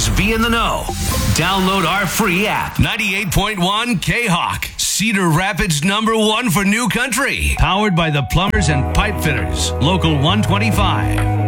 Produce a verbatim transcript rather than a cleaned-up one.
always be in the know. Download our free app. ninety-eight point one K-Hawk. Cedar Rapids number one for new country. Powered by the Plumbers and Pipe Fitters. Local one twenty-five.